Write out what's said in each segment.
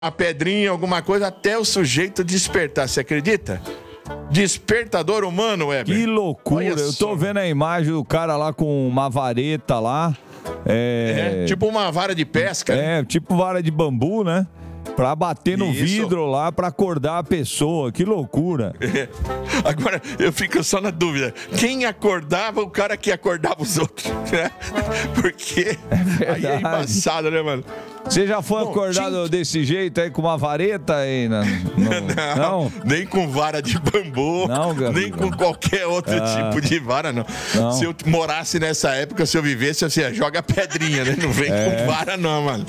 uma pedrinha, alguma coisa, até o sujeito despertar. Você acredita? Despertador humano, Weber. Que loucura. Eu tô vendo a imagem do cara lá com uma vareta lá. Tipo uma vara de pesca. Tipo vara de bambu, né? Pra bater no vidro lá, pra acordar a pessoa. Que loucura. Agora, eu fico só na dúvida. Quem acordava o cara que acordava os outros? Porque aí é embaçado, né, mano? Você já foi acordado desse jeito aí, com uma vareta aí? Não, nem com vara de bambu, nem com qualquer outro tipo de vara, não. Se eu morasse nessa época, se eu vivesse, assim, joga pedrinha, né? Não vem com vara, não, mano.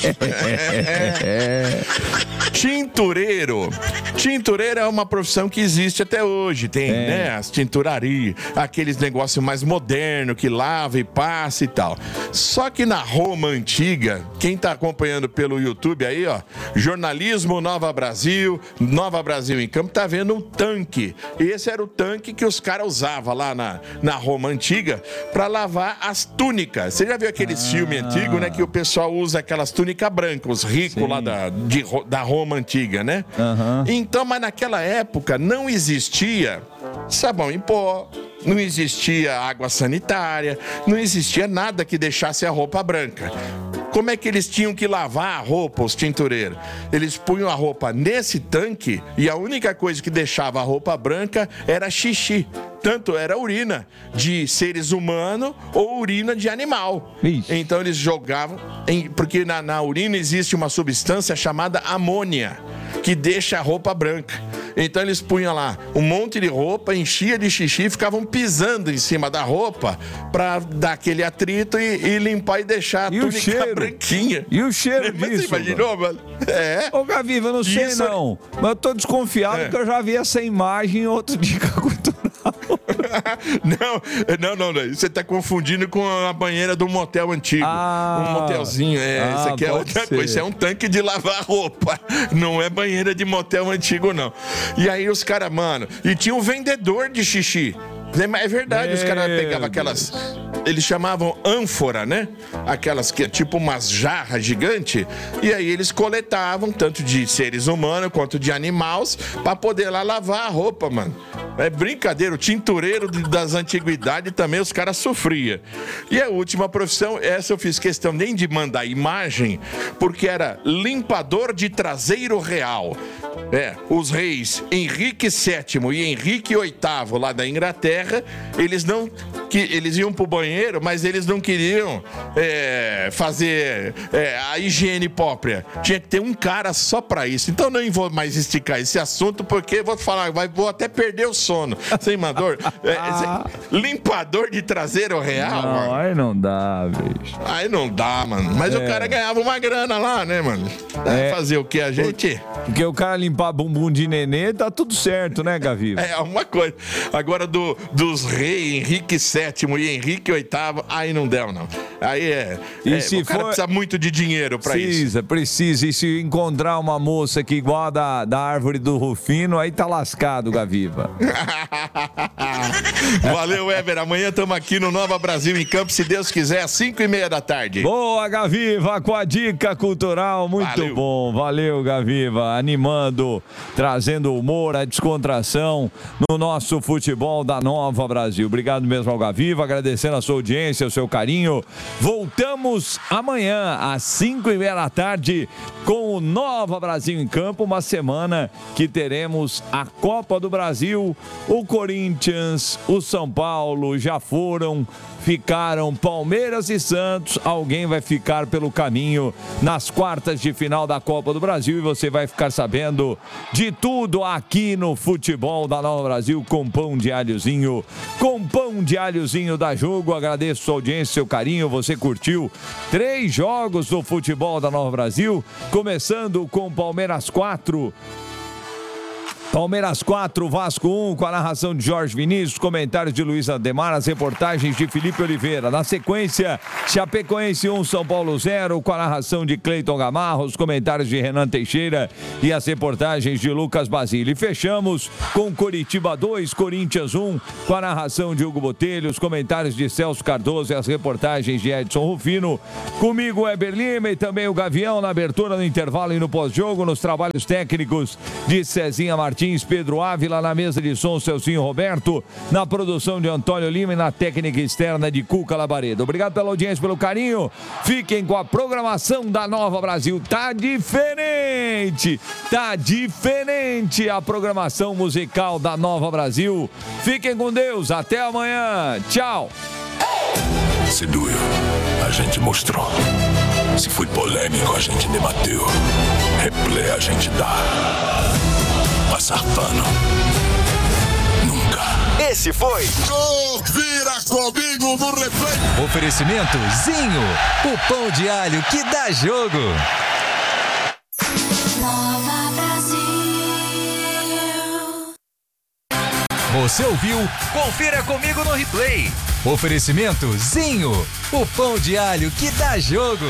Tintureiro. Tintureiro é uma profissão que existe até hoje. Tem, né, as tinturarias, aqueles negócios mais modernos que lava e passa e tal. Só que na Roma antiga, quem tá acompanhando pelo YouTube aí, ó, Jornalismo Nova Brasil em Campo, tá vendo um tanque. Esse era o tanque que os caras usavam lá na Roma antiga pra lavar as túnicas. Você já viu aqueles filmes antigos, né, que o pessoal usa aquelas túnicas brancas, os ricos lá da Roma antiga, né? Então, mas naquela época não existia sabão em pó, não existia água sanitária, não existia nada que deixasse a roupa branca. Como é que eles tinham que lavar a roupa, os tintureiros? Eles punham a roupa nesse tanque e a única coisa que deixava a roupa branca era xixi. Tanto era urina de seres humanos ou urina de animal. Então eles jogavam, porque na urina existe uma substância chamada amônia, que deixa a roupa branca. Então eles punham lá um monte de roupa, enchia de xixi, ficavam pisando em cima da roupa pra dar aquele atrito e limpar e deixar a túnica branquinha. E o cheiro disso? Você imaginou, mano? Ô, Gaviva, eu não sei não, mas eu tô desconfiado que eu já vi essa imagem em outro Dica Cultural. Não. Você tá confundindo com a banheira do motel antigo. Um motelzinho. Isso aqui é outra coisa. Isso é um tanque de lavar roupa. Não é banheira de motel antigo, não. E aí os caras, mano... E tinha um vendedor de xixi. É verdade, os caras pegavam aquelas... Eles chamavam ânfora, né? Aquelas que é tipo umas jarras gigantes. E aí eles coletavam, tanto de seres humanos quanto de animais, pra poder lá lavar a roupa, mano. É brincadeira, o tintureiro das antiguidades também os caras sofriam. E a última profissão, essa eu fiz questão nem de mandar imagem, porque era limpador de traseiro real. Os reis Henrique VII e Henrique VIII lá da Inglaterra, eles iam pro banheiro, mas eles não queriam fazer a higiene própria. Tinha que ter um cara só pra isso. Então não vou mais esticar esse assunto, porque vou falar, vou até perder o sono. Sem mandor. Limpador de traseiro real, não, mano. Aí não dá, bicho. Aí não dá, mano. Mas o cara ganhava uma grana lá, né, mano? Fazer o que a gente... Porque o cara limpar bumbum de nenê, tá tudo certo, né, Gaviva? Uma coisa. Agora, dos reis Henrique VII e Henrique VIII, aí não deu, não. Aí o cara precisa muito de dinheiro pra isso. Precisa. E se encontrar uma moça que igual a da árvore do Rufino, aí tá lascado, Gaviva. Valeu, Weber. Amanhã estamos aqui no Nova Brasil em Campo, se Deus quiser, às 5:30 da tarde. Boa, Gaviva, com a Dica Cultural. Muito bom. Valeu, Gaviva. Animando, trazendo humor, a descontração no nosso futebol da Nova Brasil. Obrigado mesmo ao Gaviva, agradecendo a sua audiência, o seu carinho. Voltamos amanhã às 5:30 da tarde com o Nova Brasil em Campo, uma semana que teremos a Copa do Brasil. O Corinthians, o São Paulo já ficaram Palmeiras e Santos. Alguém vai ficar pelo caminho nas quartas de final da Copa do Brasil e você vai ficar sabendo de tudo aqui no futebol da Nova Brasil com pão de alhozinho da Jogo. Agradeço sua audiência, seu carinho. Você curtiu 3 jogos do futebol da Nova Brasil, começando com Palmeiras 4, Palmeiras 4, Vasco 1, com a narração de Jorge Vinícius, comentários de Luiz Ademar, as reportagens de Felipe Oliveira. Na sequência, Chapecoense 1, São Paulo 0, com a narração de Cleiton Gamarra, os comentários de Renan Teixeira e as reportagens de Lucas Basile. E fechamos com Coritiba 2, Corinthians 1, com a narração de Hugo Botelho, os comentários de Celso Cardoso e as reportagens de Edson Rufino. Comigo, Weber Lima e também o Gavião, na abertura, no intervalo e no pós-jogo, nos trabalhos técnicos de Cezinha Martins, Pedro Ávila, na mesa de som, Celcinho Roberto, na produção de Antônio Lima e na técnica externa de Cuca Labareda. Obrigado pela audiência, pelo carinho. Fiquem com a programação da Nova Brasil. Tá diferente a programação musical da Nova Brasil. Fiquem com Deus, até amanhã. Tchau. Se doeu, a gente mostrou. Se foi polêmico, a gente debateu. Replay a gente dá. Passar pano. Nunca. Esse foi Vira comigo no replay. Oferecimento Zinho, o pão de alho que dá jogo. Nova Brasil. Você ouviu? Confira comigo no replay. Oferecimento Zinho, o pão de alho que dá jogo.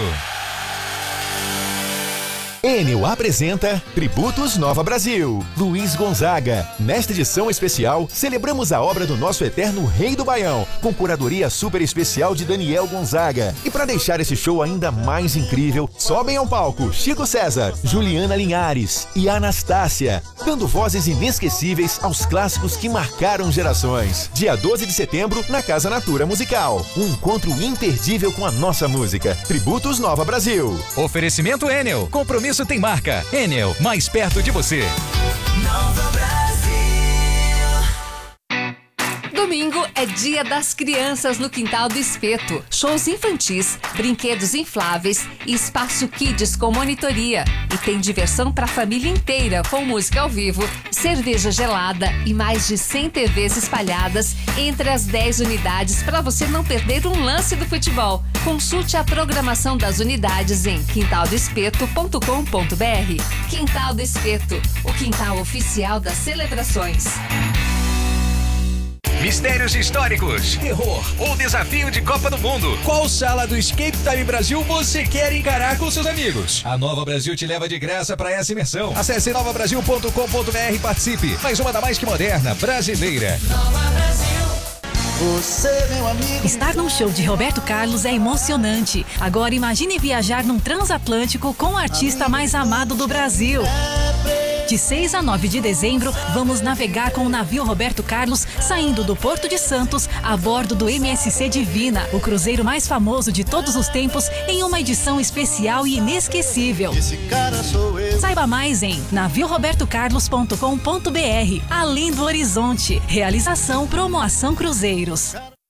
Enel apresenta Tributos Nova Brasil, Luiz Gonzaga. Nesta edição especial, celebramos a obra do nosso eterno Rei do Baião, com curadoria super especial de Daniel Gonzaga. E para deixar esse show ainda mais incrível, sobem ao palco Chico César, Juliana Linhares e Anastácia, dando vozes inesquecíveis aos clássicos que marcaram gerações. Dia 12 de setembro, na Casa Natura Musical. Um encontro imperdível com a nossa música. Tributos Nova Brasil. Oferecimento Enel, compromisso tem marca. Enel, mais perto de você. Nova Brasil. Domingo é Dia das Crianças no Quintal do Espeto. Shows infantis, brinquedos infláveis e espaço kids com monitoria. E tem diversão para a família inteira com música ao vivo, cerveja gelada e mais de 100 TVs espalhadas entre as 10 unidades para você não perder um lance do futebol. Consulte a programação das unidades em quintaldospeto.com.br. Quintal do Espeto, o quintal oficial das celebrações. Mistérios históricos, terror ou desafio de Copa do Mundo. Qual sala do Escape Time Brasil você quer encarar com seus amigos? A Nova Brasil te leva de graça para essa imersão. Acesse novabrasil.com.br e participe. Mais uma da mais que moderna brasileira. Nova Brasil. Você, meu amigo. Estar num show de Roberto Carlos é emocionante. Agora imagine viajar num transatlântico com o artista mais amado do Brasil. De 6 a 9 de dezembro, vamos navegar com o navio Roberto Carlos, saindo do Porto de Santos, a bordo do MSC Divina, o cruzeiro mais famoso de todos os tempos, em uma edição especial e inesquecível. Esse cara sou eu. Saiba mais em naviorobertocarlos.com.br. Além do horizonte. Realização Promoação Cruzeiros.